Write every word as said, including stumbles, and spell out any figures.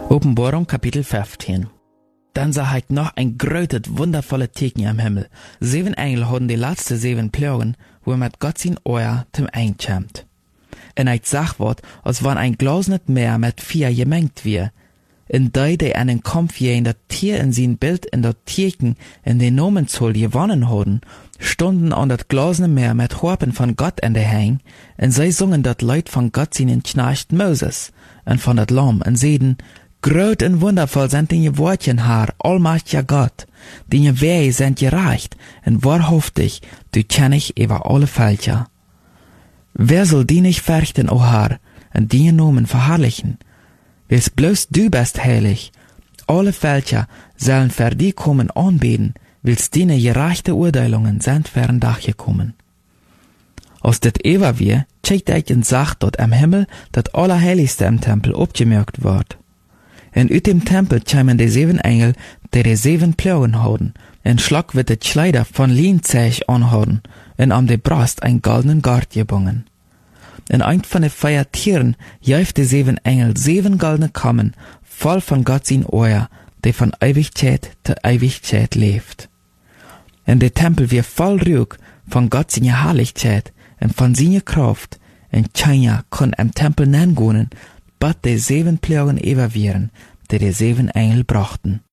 Openbarung Kapitel fünfzehn. Dann sah ich noch ein größtes, wundervolles Teken am Himmel. Sieben Engel hatten die letzte sieben Plagen, wo mit Gott sein Ohr zum einkämmt. Und ich sag wat, als wann ein glasnet Meer mit vier gemengt wir. In die, die einen Kampf je in das Tier in sein Bild in das Teken in den Nomenzoll gewonnen hatten, stunden an das glasne Meer mit Harpen von Gott in der Hang, und sie sungen dat Leid von Gott seinen Knecht Moses, und von dat Lamm, und seiden, Groot en wondervol zijn die woordjen haar, almachtiger Gott, die Wege sind gerecht, en wahrhaftig, du kenn ich über alle Völker. Wer soll die nicht fürchten, o Herr, en die Nomen verherrlichen? Wils bloß du bist heilig, alle Völker sollen für die kommen anbeten, wils deine gerechte Urteilungen sind für ein Dach gekommen. Als dit ewer wir, checkt ich und sagt dort am Himmel, dat Allerheiligste im Tempel abgemerkt wird. En uit dem Tempel kämen die sieben Engel, die die sieben Plagen houden, en Schlag wird die Kleider von Lienzeug anhouden, en am die Brust ein goldenen Gart gebungen. En ein von den vier Tieren jäuft die sieben Engel sieben goldene Kammen, voll von Gott sein Ohr, die von Ewigkeit zu Ewigkeit lebt. En der Tempel wird voll Ruhe von Gott seine Herrlichkeit, en von seiner Kraft, en keiner kann am Tempel nennen, bat die sieben Plagen ewer wären, die die sieben Engel brachten.